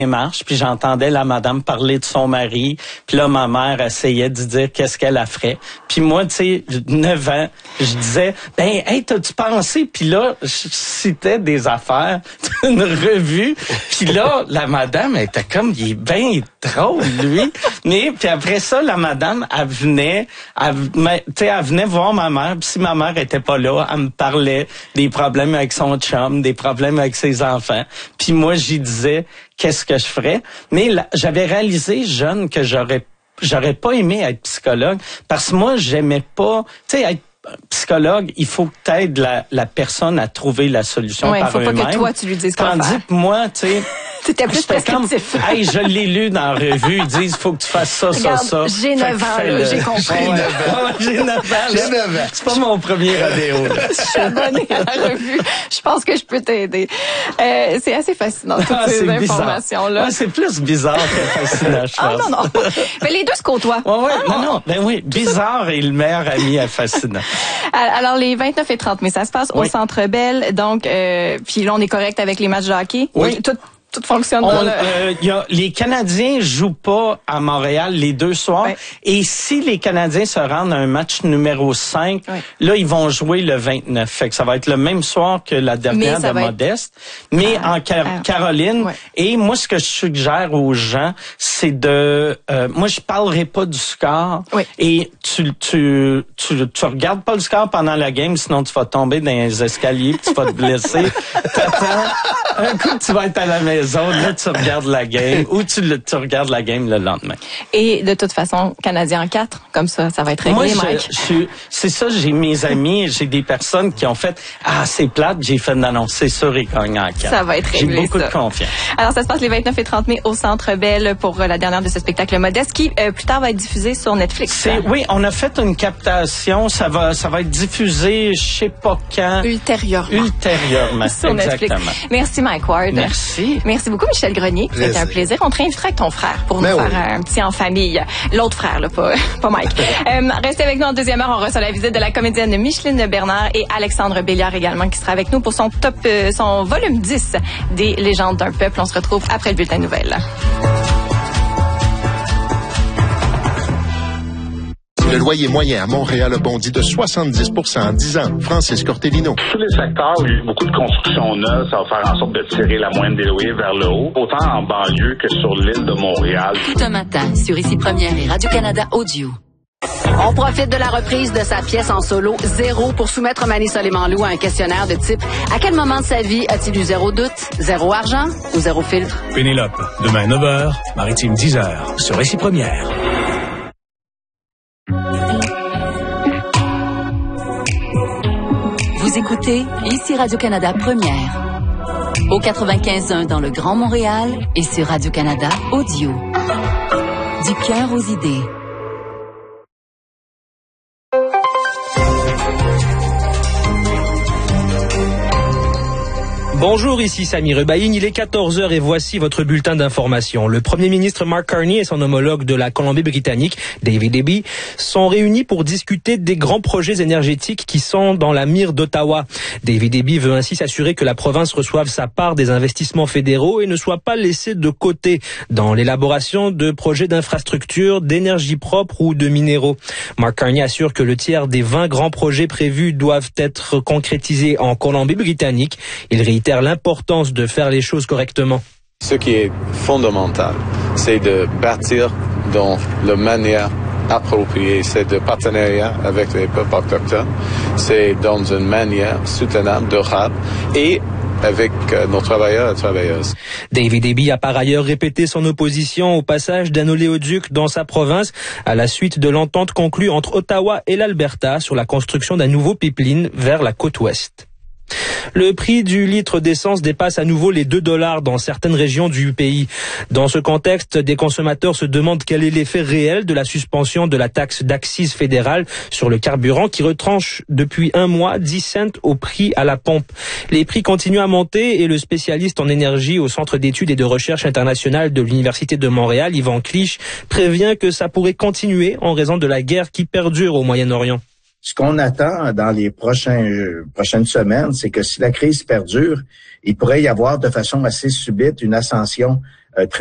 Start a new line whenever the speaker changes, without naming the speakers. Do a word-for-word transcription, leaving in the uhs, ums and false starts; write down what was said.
marche, puis j'entendais la madame parler de son mari, puis là, ma mère essayait de dire qu'est-ce qu'elle a fait. Puis moi, tu sais, neuf ans, je disais, ben, hey, t'as-tu pensé? Puis là, je citais des affaires d'une revue, puis là, la madame elle était comme, il est bien drôle, lui. Mais, puis après ça, la madame, elle venait, elle, tu sais, elle venait voir ma mère, puis si ma mère était pas là, elle me parlait des problèmes avec son chum, des problèmes avec ses enfants. Puis moi, j'y disais, qu'est-ce que je ferais? Mais là, j'avais réalisé jeune que j'aurais j'aurais pas aimé être psychologue parce que moi, j'aimais pas, tu sais, être psychologue, il faut que t'aides la, la personne à trouver la solution
ouais,
par eux-mêmes.
Il faut pas que toi, tu lui dises quoi
Tandis
faire.
que moi, tu sais...
C'était plus prescriptif.
Comme, hey, je l'ai lu dans la revue, ils disent, faut que tu fasses ça,
Regarde,
ça, ça.
J'ai neuf ans, là, j'ai compris.
Ouais, ouais, j'ai neuf ans. J'ai neuf ans. C'est pas mon premier rodéo.
Je suis abonnée à la revue. Je pense que je peux t'aider. Euh, c'est assez fascinant, toutes
ah,
ces informations-là.
Ouais, c'est plus bizarre que fascinant, je pense.
Ah non, non. Mais les deux se côtoient.
Ouais, ouais,
ah,
non, non. Ben oui, bizarre et le meilleur ami à fascinant.
Alors, les vingt-neuf et trente mai, ça se passe oui. au Centre Bell. Donc, euh, puis là, on est correct avec les matchs de hockey?
Oui.
Tout, tout fonctionne.
On,
le...
euh, y a, les Canadiens jouent pas à Montréal les deux soirs. Oui. Et si les Canadiens se rendent à un match numéro cinq, oui. là, ils vont jouer le vingt-neuf. Fait que ça va être le même soir que la dernière de Modeste. Être... Mais ah, en Car- ah, Caroline. Oui. Et moi, ce que je suggère aux gens, c'est de... Euh, moi, je parlerai pas du score.
Oui.
Et tu, tu, tu, tu regardes pas le score pendant la game, sinon tu vas tomber dans les escaliers, tu vas te blesser. T'attends. Un coup, tu vas être à la maison, là, tu regardes la game, ou tu, tu regardes la game le lendemain.
Et de toute façon, Canadien en quatre, comme ça, ça va être réglé,
Moi, je,
Mike.
Je, c'est ça, j'ai mes amis, j'ai des personnes qui ont fait « Ah, c'est plate », j'ai fait « Non, non, c'est sûr, ils gagnent en quatre ».
Ça va être réglé,
J'ai beaucoup
ça.
de confiance.
Alors, ça se passe les vingt-neuf et trente mai au Centre Bell pour la dernière de ce spectacle Modeste, qui, euh, plus tard, va être diffusé sur Netflix.
C'est, oui, on a fait une captation, ça va, ça va être diffusé, je sais pas quand.
Ultérieurement.
Ultérieurement,
sur
exactement.
Netflix. Merci, Mike Ward.
Merci.
Merci beaucoup, Michel Grenier. C'était un plaisir. On te réinvitera avec ton frère pour
ben
nous
oui.
faire un petit en famille. L'autre frère, là, pas, pas Mike. euh, restez avec nous en deuxième heure. On reçoit la visite de la comédienne Micheline Bernard et Alexandre Béliard également, qui sera avec nous pour son top, euh, son volume dix des légendes d'un peuple. On se retrouve après le bulletin de nouvelles.
Le loyer moyen à Montréal a bondi de soixante-dix pour cent en dix ans. Francis Cortellino.
Tous les secteurs où il y a eu beaucoup de construction neuve, ça va faire en sorte de tirer la moyenne des loyers vers le haut, autant en banlieue que sur l'île de Montréal.
Tout un matin, sur Ici Première et Radio-Canada Audio.
On profite de la reprise de sa pièce en solo Zéro pour soumettre Manny Soleiman-Lou à un questionnaire de type « À quel moment de sa vie a-t-il eu zéro doute, zéro argent ou zéro filtre? »
Pénélope, demain neuf heures, Maritime dix heures, sur Ici Première.
Vous écoutez Ici Radio-Canada Première. Au quatre-vingt-quinze point un dans le Grand Montréal et sur Radio-Canada Audio. Du cœur aux idées.
Bonjour, ici Sami Rebaïn, il est quatorze heures et voici votre bulletin d'information. Le premier ministre Mark Carney et son homologue de la Colombie-Britannique, David Eby, sont réunis pour discuter des grands projets énergétiques qui sont dans la mire d'Ottawa. David Eby veut ainsi s'assurer que la province reçoive sa part des investissements fédéraux et ne soit pas laissée de côté dans l'élaboration de projets d'infrastructures, d'énergie propre ou de minéraux. Mark Carney assure que le tiers des vingt grands projets prévus doivent être concrétisés en Colombie-Britannique. Il réitère l'importance de faire les choses correctement.
Ce qui est fondamental, c'est de bâtir dans la manière appropriée, c'est de partenariat avec les peuples autochtones, c'est dans une manière soutenable, durable et avec nos travailleurs et travailleuses.
David Eby a par ailleurs répété son opposition au passage d'un oléoduc dans sa province à la suite de l'entente conclue entre Ottawa et l'Alberta sur la construction d'un nouveau pipeline vers la côte ouest. Le prix du litre d'essence dépasse à nouveau les deux dollars dans certaines régions du pays. Dans ce contexte, des consommateurs se demandent quel est l'effet réel de la suspension de la taxe d'accise fédérale sur le carburant qui retranche depuis un mois dix cents au prix à la pompe. Les prix continuent à monter et le spécialiste en énergie au Centre d'études et de recherche internationale de l'Université de Montréal, Yvan Clich, prévient que ça pourrait continuer en raison de la guerre qui perdure au Moyen-Orient.
Ce qu'on attend dans les prochains, prochaines semaines, c'est que si la crise perdure, il pourrait y avoir de façon assez subite une ascension euh, très